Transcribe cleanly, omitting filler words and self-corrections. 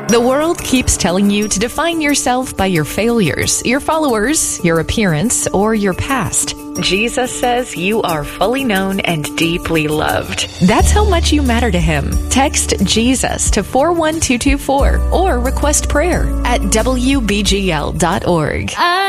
The world keeps telling you to define yourself by your failures, your followers, your appearance, or your past. Jesus says you are fully known and deeply loved. That's how much you matter to Him. Text Jesus to 41224 or request prayer at WBGL.org.